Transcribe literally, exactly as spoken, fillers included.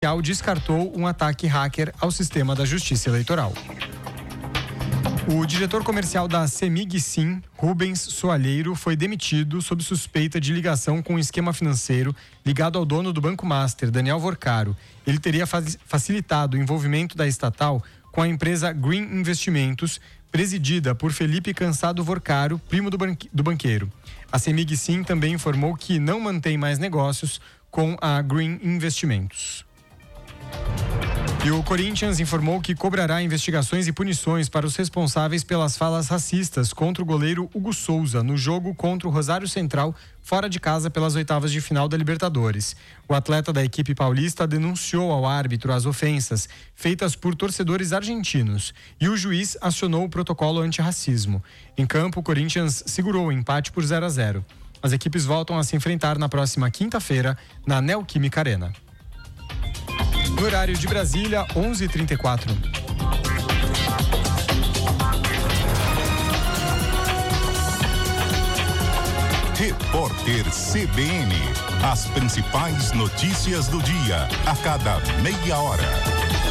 descartou um ataque hacker ao sistema da Justiça Eleitoral. O diretor comercial da Semig Sim, Rubens Soalheiro, foi demitido sob suspeita de ligação com um esquema financeiro ligado ao dono do Banco Master, Daniel Vorcaro. Ele teria facilitado o envolvimento da estatal com a empresa Green Investimentos, presidida por Felipe Cansado Vorcaro, primo do, banque- do banqueiro. A Semig Sim também informou que não mantém mais negócios com a Green Investimentos. E o Corinthians informou que cobrará investigações e punições para os responsáveis pelas falas racistas contra o goleiro Hugo Souza no jogo contra o Rosário Central, fora de casa pelas oitavas de final da Libertadores. O atleta da equipe paulista denunciou ao árbitro as ofensas feitas por torcedores argentinos e o juiz acionou o protocolo antirracismo. Em campo, o Corinthians segurou o empate por zero a zero. As equipes voltam a se enfrentar na próxima quinta-feira na Neoquímica Arena. No horário de Brasília, onze e trinta e quatro. Repórter C B N. As principais notícias do dia, a cada meia hora.